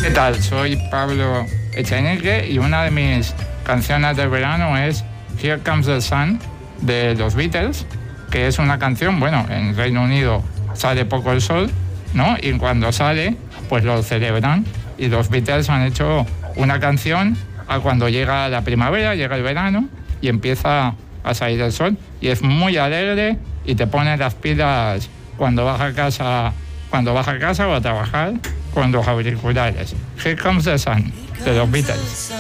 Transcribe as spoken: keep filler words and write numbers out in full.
¿Qué tal? Soy Pablo Echenique y una de mis canciones de verano es Here Comes the Sun de los Beatles, que es una canción, bueno, en Reino Unido sale poco el sol, ¿no? Y cuando sale, pues lo celebran. Y los Beatles han hecho una canción a cuando llega la primavera, llega el verano y empieza a salir el sol. Y es muy alegre y te pone las pilas cuando vas a casa, cuando vas a casa o a trabajar con los auriculares. Here Comes the Sun de los Beatles.